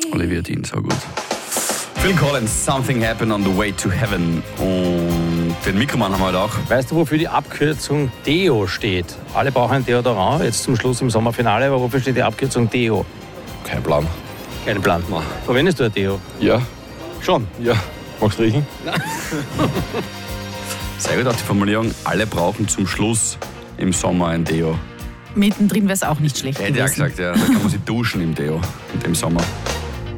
Olivia Dean, so gut. Phil Collins, Something Happened on the Way to Heaven. Und den Mikroman haben wir heute auch. Weißt du, wofür die Abkürzung Deo steht? Alle brauchen ein Deodorant, jetzt zum Schluss im Sommerfinale, aber wofür steht die Abkürzung Deo? Kein Plan. Keinen Plan. Verwendest du ein Deo? Ja. Schon? Ja. Magst du riechen? Sehr gut auch die Formulierung, alle brauchen zum Schluss im Sommer ein Deo. Mittendrin wäre es auch nicht schlecht Hätte ich auch gewesen. gesagt, ja. Da kann man sich duschen im Deo, im Sommer.